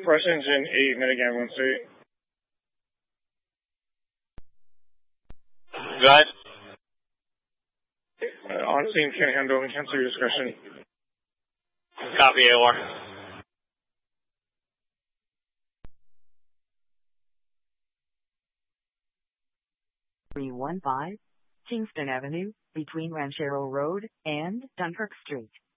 Press engine 8, Minigan 13. Guys? On scene, can't handle and cancel your discretion. Copy, AOR. 315 Kingston Avenue, between Ranchero Road and Dunkirk Street.